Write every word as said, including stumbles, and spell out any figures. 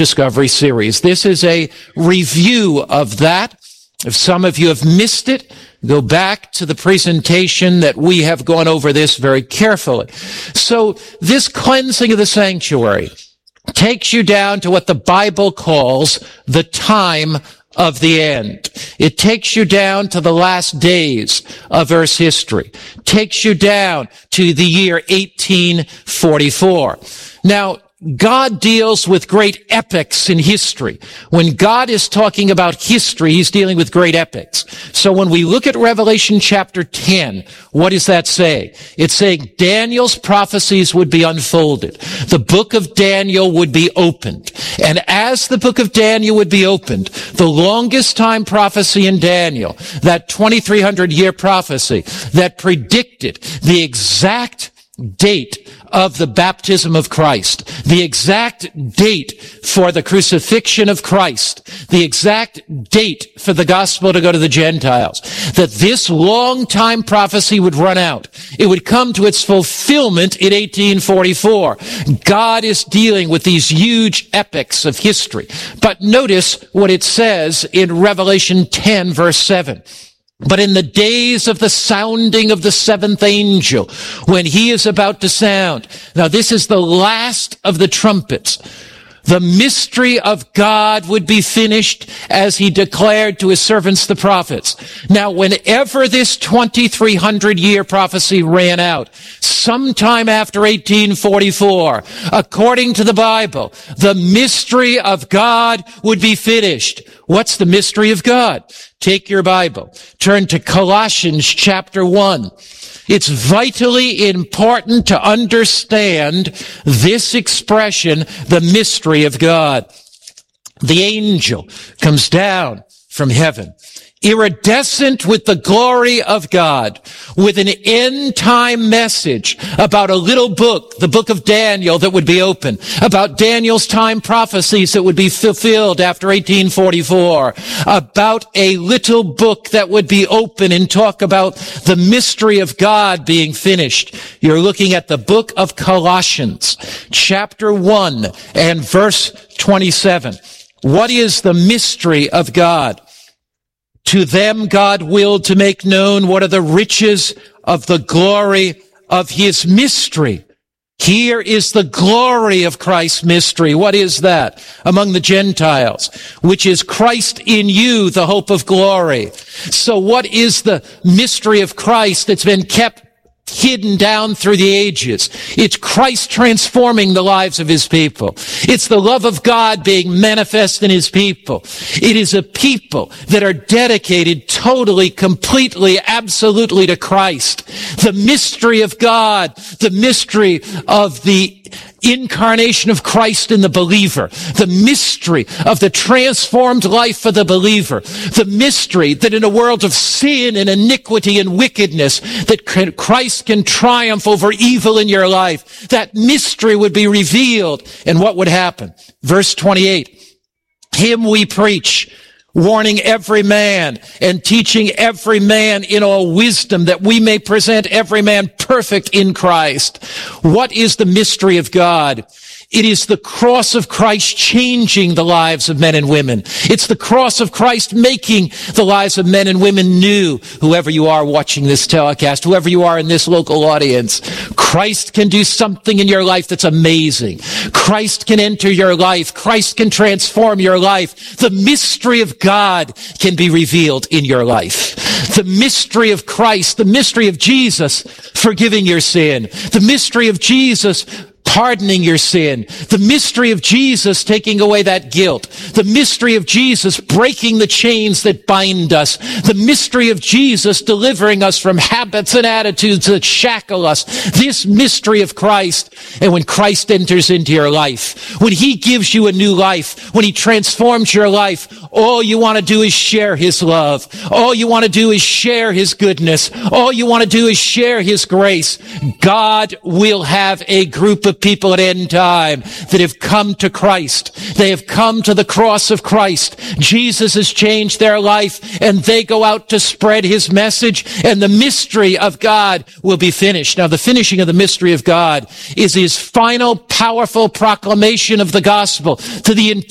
Discovery series. This is a review of that. If some of you have missed it, go back to the presentation that we have gone over this very carefully. So this cleansing of the sanctuary takes you down to what the Bible calls the time of the end. It takes you down to the last days of Earth's history. Takes you down to the year eighteen forty-four. Now, God deals with great epics in history. When God is talking about history, he's dealing with great epics. So when we look at Revelation chapter ten, what does that say? It's saying Daniel's prophecies would be unfolded. The book of Daniel would be opened. And as the book of Daniel would be opened, the longest time prophecy in Daniel, that twenty-three hundred year prophecy that predicted the exact date of the baptism of Christ, the exact date for the crucifixion of Christ, the exact date for the gospel to go to the Gentiles, that this long time prophecy would run out. It would come to its fulfillment in eighteen forty-four. God is dealing with these huge epics of history. But notice what it says in Revelation ten, verse seven. But in the days of the sounding of the seventh angel, when he is about to sound. Now this is the last of the trumpets. The mystery of God would be finished as he declared to his servants, the prophets. Now, whenever this twenty-three hundred year prophecy ran out, sometime after eighteen forty-four, according to the Bible, the mystery of God would be finished. What's the mystery of God? Take your Bible. Turn to Colossians chapter one. It's vitally important to understand this expression, the mystery of God. The angel comes down from heaven, iridescent with the glory of God, with an end time message about a little book, the book of Daniel, that would be open, about Daniel's time prophecies that would be fulfilled after eighteen forty-four, about a little book that would be open and talk about the mystery of God being finished. You're looking at the book of Colossians, chapter one and verse twenty-seven. What is the mystery of God? To them God willed to make known what are the riches of the glory of his mystery. Here is the glory of Christ's mystery. What is that? Among the Gentiles, which is Christ in you, the hope of glory. So what is the mystery of Christ that's been kept hidden down through the ages? It's Christ transforming the lives of his people. It's the love of God being manifest in his people. It is a people that are dedicated totally, completely, absolutely to Christ. The mystery of God, the mystery of the incarnation of Christ in the believer, the mystery of the transformed life for the believer, the mystery that in a world of sin and iniquity and wickedness, that Christ can triumph over evil in your life. That mystery would be revealed. And what would happen? Verse twenty-eight, him we preach, warning every man and teaching every man in all wisdom, that we may present every man perfect in Christ. What is the mystery of God? It is the cross of Christ changing the lives of men and women. It's the cross of Christ making the lives of men and women new. Whoever you are watching this telecast, whoever you are in this local audience, Christ can do something in your life that's amazing. Christ can enter your life. Christ can transform your life. The mystery of God can be revealed in your life. The mystery of Christ, the mystery of Jesus forgiving your sin, the mystery of Jesus pardoning your sin, the mystery of Jesus taking away that guilt, the mystery of Jesus breaking the chains that bind us, the mystery of Jesus delivering us from habits and attitudes that shackle us, this mystery of Christ. And when Christ enters into your life, when he gives you a new life, when he transforms your life, all you want to do is share his love. All you want to do is share his goodness. All you want to do is share his grace. God will have a group of people at end time that have come to Christ. They have come to the cross of Christ. Jesus has changed their life, and they go out to spread his message, and the mystery of God will be finished. Now, the finishing of the mystery of God is his final powerful proclamation of the gospel to the entire